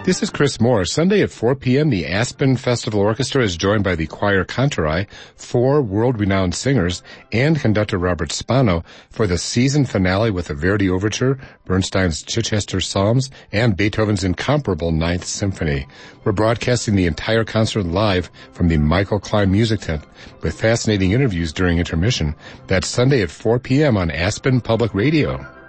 This is Chris Moore. Sunday at 4 p.m., the Aspen Festival Orchestra is joined by the Choir Cantorai, 4 world-renowned singers, and conductor Robert Spano for the season finale with a Verdi Overture, Bernstein's Chichester Psalms, and Beethoven's incomparable Ninth Symphony. We're broadcasting the entire concert live from the Michael Klein Music Tent with fascinating interviews during intermission. That's Sunday at 4 p.m. on Aspen Public Radio.